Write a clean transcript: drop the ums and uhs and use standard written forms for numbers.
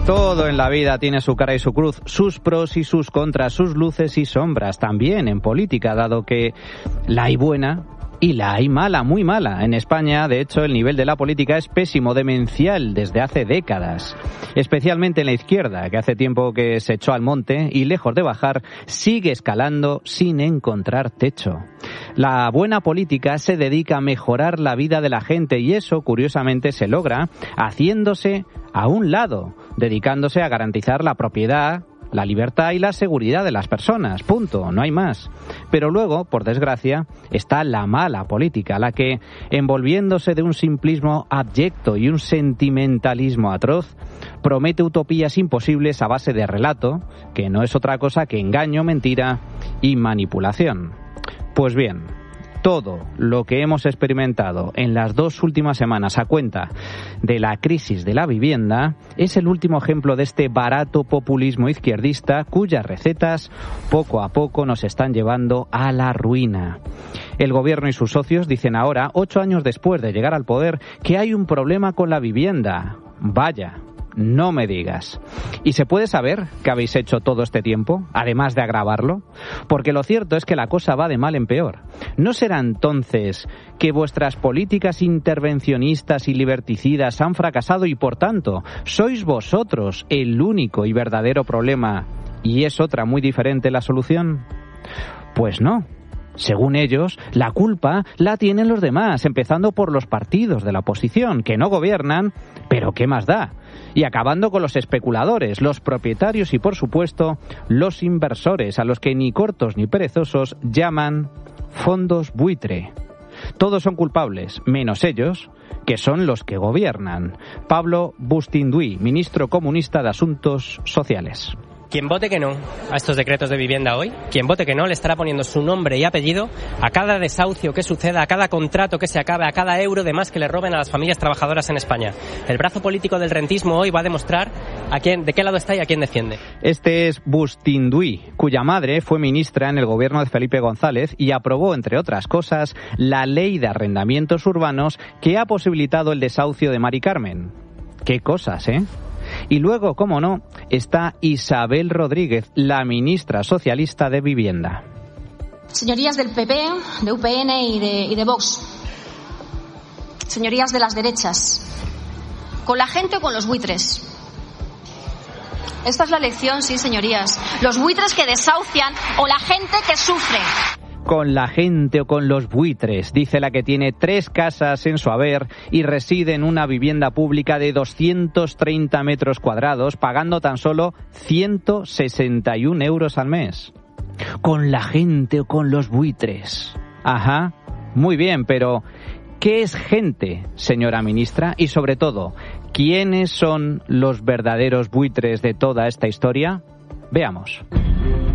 Todo en la vida tiene su cara y su cruz, sus pros y sus contras, sus luces y sombras. También en política, dado que la hay buena y la hay mala, muy mala. En España, de hecho, el nivel de la política es pésimo, demencial, desde hace décadas. Especialmente en la izquierda, que hace tiempo que se echó al monte y, lejos de bajar, sigue escalando sin encontrar techo. La buena política se dedica a mejorar la vida de la gente y eso, curiosamente, se logra haciéndose a un lado, dedicándose a garantizar la propiedad, la libertad y la seguridad de las personas, punto, no hay más. Pero luego, por desgracia, está la mala política, la que, envolviéndose de un simplismo abyecto y un sentimentalismo atroz, promete utopías imposibles a base de relato, que no es otra cosa que engaño, mentira y manipulación. Pues bien, todo lo que hemos experimentado en las 2 últimas semanas a cuenta de la crisis de la vivienda es el último ejemplo de este barato populismo izquierdista cuyas recetas poco a poco nos están llevando a la ruina. El gobierno y sus socios dicen ahora, 8 años después de llegar al poder, que hay un problema con la vivienda. Vaya. No me digas. ¿Y se puede saber qué habéis hecho todo este tiempo, además de agravarlo? Porque lo cierto es que la cosa va de mal en peor. ¿No será entonces que vuestras políticas intervencionistas y liberticidas han fracasado y, por tanto, sois vosotros el único y verdadero problema y es otra muy diferente la solución? Pues no. Según ellos, la culpa la tienen los demás, empezando por los partidos de la oposición, que no gobiernan, pero ¿qué más da? Y acabando con los especuladores, los propietarios y, por supuesto, los inversores, a los que ni cortos ni perezosos llaman fondos buitre. Todos son culpables, menos ellos, que son los que gobiernan. Pablo Bustinduy, ministro comunista de Asuntos Sociales. Quien vote que no a estos decretos de vivienda hoy, quien vote que no, le estará poniendo su nombre y apellido a cada desahucio que suceda, a cada contrato que se acabe, a cada euro de más que le roben a las familias trabajadoras en España. El brazo político del rentismo hoy va a demostrar de qué lado está y a quién defiende. Este es Bustinduy, cuya madre fue ministra en el gobierno de Felipe González y aprobó, entre otras cosas, la ley de arrendamientos urbanos que ha posibilitado el desahucio de Mari Carmen. Qué cosas, ¿eh? Y luego, cómo no, está Isabel Rodríguez, la ministra socialista de Vivienda. Señorías del PP, de UPN y de Vox. Señorías de las derechas. ¿Con la gente o con los buitres? Esta es la lección, sí, señorías. Los buitres que desahucian o la gente que sufre. Con la gente o con los buitres, dice la que tiene 3 casas en su haber y reside en una vivienda pública de 230 metros cuadrados, pagando tan solo 161 euros al mes. Con la gente o con los buitres. Ajá, muy bien, pero ¿qué es gente, señora ministra? Y sobre todo, ¿quiénes son los verdaderos buitres de toda esta historia? Veamos.